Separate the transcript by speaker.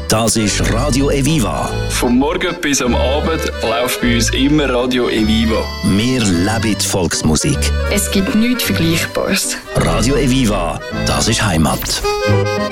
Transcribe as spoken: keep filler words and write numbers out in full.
Speaker 1: Das ist Radio Eviva.
Speaker 2: Vom Morgen bis am Abend läuft bei uns immer Radio Eviva.
Speaker 1: Wir leben die Volksmusik.
Speaker 3: Es gibt nichts Vergleichbares.
Speaker 1: Radio Eviva, das ist Heimat.